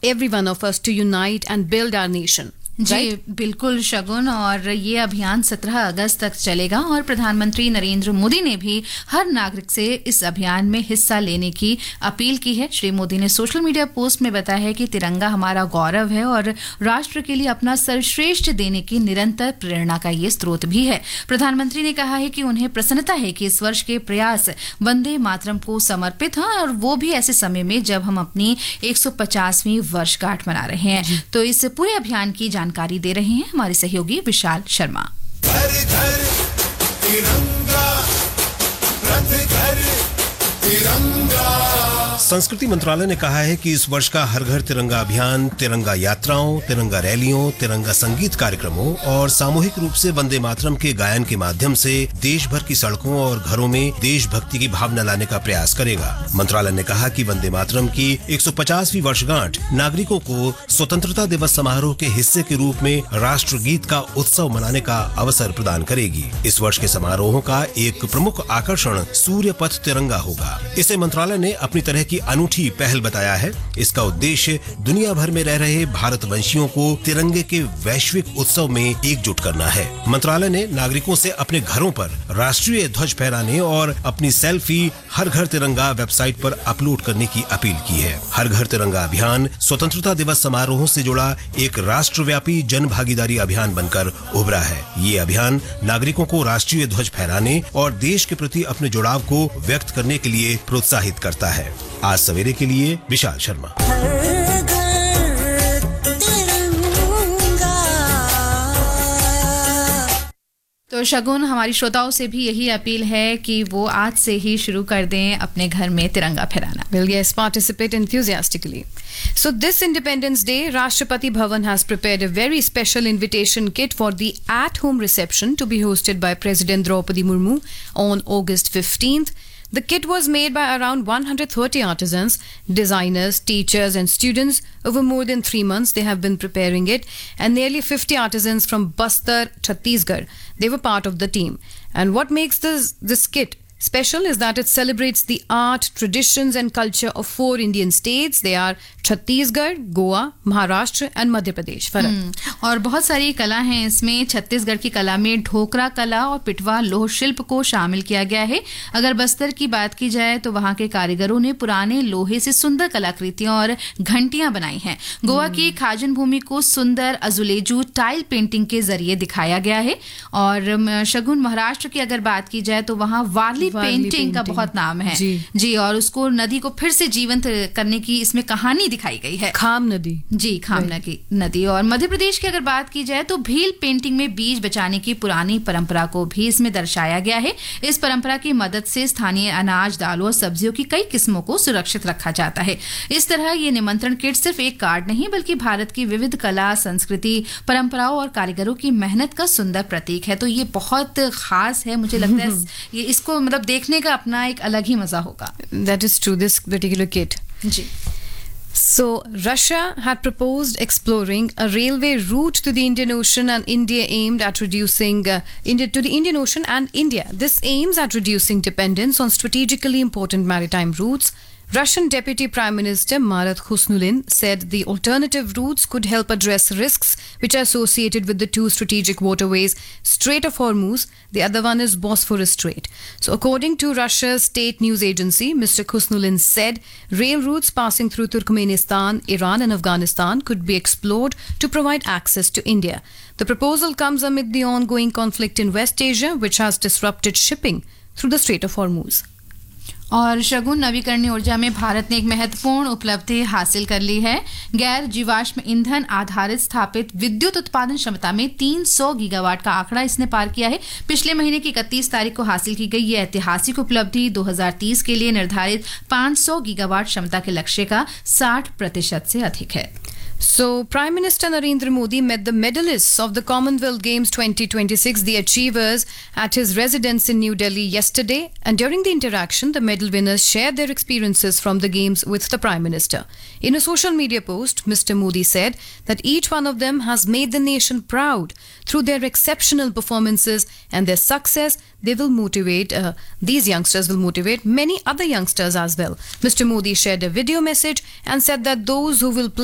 every one of us to unite and build our nation. जी बिल्कुल शगुन, और ये अभियान 17 अगस्त तक चलेगा और प्रधानमंत्री नरेंद्र मोदी ने भी हर नागरिक से इस अभियान में हिस्सा लेने की अपील की है। श्री मोदी ने सोशल मीडिया पोस्ट में बताया है कि तिरंगा हमारा गौरव है और राष्ट्र के लिए अपना सर्वश्रेष्ठ देने की निरंतर प्रेरणा का ये स्रोत भी है। प्रधानमंत्री ने कहा है कि उन्हें प्रसन्नता है कि इस वर्ष के प्रयास वंदे मातरम को समर्पित हैं, और वो भी ऐसे समय में जब हम अपनी 150वीं वर्षगांठ मना रहे हैं। तो इस पूरे अभियान की जानकारी दे रहे हैं हमारे सहयोगी विशाल शर्मा। घर घर तिरंगा, रथ घर तिरंगा। संस्कृति मंत्रालय ने कहा है कि इस वर्ष का हर घर तिरंगा अभियान तिरंगा यात्राओं, तिरंगा रैलियों, तिरंगा संगीत कार्यक्रमों और सामूहिक रूप से वंदे मातरम के गायन के माध्यम से देश भर की सड़कों और घरों में देशभक्ति की भावना लाने का प्रयास करेगा। मंत्रालय ने कहा कि वंदे मातरम की 150वीं वर्षगांठ नागरिकों को स्वतंत्रता दिवस समारोह के हिस्से के रूप में राष्ट्रगीत का उत्सव मनाने का अवसर प्रदान करेगी। इस वर्ष के समारोहों का एक प्रमुख आकर्षण सूर्य पथ तिरंगा होगा। इसे मंत्रालय ने अपनी तरह की अनूठी पहल बताया है। इसका उद्देश्य दुनिया भर में रह रहे भारतवंशियों को तिरंगे के वैश्विक उत्सव में एकजुट करना है। मंत्रालय ने नागरिकों से अपने घरों पर राष्ट्रीय ध्वज फहराने और अपनी सेल्फी हर घर तिरंगा वेबसाइट पर अपलोड करने की अपील की है। हर घर तिरंगा अभियान स्वतंत्रता दिवस समारोहों से जुड़ा एक राष्ट्रव्यापी जन भागीदारी अभियान बनकर उभरा है। ये अभियान नागरिकों को राष्ट्रीय ध्वज फहराने और देश के प्रति अपने जुड़ाव को व्यक्त करने के लिए प्रोत्साहित करता है। आज सवेरे के लिए विशाल शर्मा। तो शगुन, हमारी श्रोताओं से भी यही अपील है कि वो आज से ही शुरू कर दें अपने घर में तिरंगा फहराना। Well, yes, participate enthusiastically. So this Independence Day, Rashtrapati Bhavan has prepared a very special invitation kit for the at-home reception to be hosted by President Draupadi Murmu on August 15th. The kit was made by around 130 artisans, designers, teachers and students. Over more than 3 months, they have been preparing it, and nearly 50 artisans from Bastar, Chhattisgarh, they were part of the team. And what makes this kit special is that it celebrates the art, traditions and culture of 4 Indian states. They are Chhattisgarh, Goa, Maharashtra and Madhya Pradesh. और बहुत सारी कला हैं इसमें। छत्तीसगढ़ की कला में ढोकरा कला और पिटवा लोह शिल्प को शामिल किया गया है। अगर बस्तर की बात की जाए तो वहां के कारीगरों ने पुराने लोहे से सुंदर कलाकृतियां और घंटियां बनाई हैं। गोवा की खाजन भूमि को सुंदर अजुलेजू टाइल पेंटिंग के जरिए दिखाया गया है। और शगुन, महाराष्ट्र की अगर बात की जाए तो वहां वारली पेंटिंग का बहुत नाम है जी, और उसको नदी को फिर से जीवंत करने की इसमें कहानी दिखाई गई है। खाम नदी जी, खाम नदी। और मध्य प्रदेश की अगर बात की जाए तो भील पेंटिंग में बीज बचाने की पुरानी परंपरा को भी इसमें दर्शाया गया है। इस परंपरा की मदद से स्थानीय अनाज, दालों और सब्जियों की कई किस्मों को सुरक्षित रखा जाता है। इस तरह ये निमंत्रण किट सिर्फ एक कार्ड नहीं बल्कि भारत की विविध कला, संस्कृति, परंपराओं और कारीगरों की मेहनत का सुंदर प्रतीक है। तो ये बहुत खास है। मुझे लगता है ये इसको मतलब देखने का अपना एक अलग ही मजा होगा। That is true, this particular kit. Ji. So, Russia had proposed exploring a railway route to the Indian Ocean, and India aimed at reducing to the Indian Ocean and India. This aims at reducing dependence on strategically important maritime routes. Russian Deputy Prime Minister Marat Khusnudin said the alternative routes could help address risks which are associated with the 2 strategic waterways, Strait of Hormuz, the other one is Bosphorus Strait. So according to Russia's state news agency, Mr. Khusnudin said rail routes passing through Turkmenistan, Iran and Afghanistan could be explored to provide access to India. The proposal comes amid the ongoing conflict in West Asia, which has disrupted shipping through the Strait of Hormuz. और शगुन, नवीकरणीय ऊर्जा में भारत ने एक महत्वपूर्ण उपलब्धि हासिल कर ली है। गैर जीवाश्म ईंधन आधारित स्थापित विद्युत उत्पादन क्षमता में 300 गीगावाट का आंकड़ा इसने पार किया है। पिछले महीने की 31 तारीख को हासिल की गई ये ऐतिहासिक उपलब्धि 2030 के लिए निर्धारित 500 गीगावाट क्षमता के लक्ष्य का 60% से अधिक है। So, Prime Minister Narendra Modi met the medalists of the Commonwealth Games 2026, the achievers, at his residence in New Delhi yesterday. And during the interaction, the medal winners shared their experiences from the Games with the Prime Minister. In a social media post, Mr. Modi said that each one of them has made the nation proud through their exceptional performances, and their success, these youngsters will motivate many other youngsters as well. Mr. Modi shared a video message and said that those who will play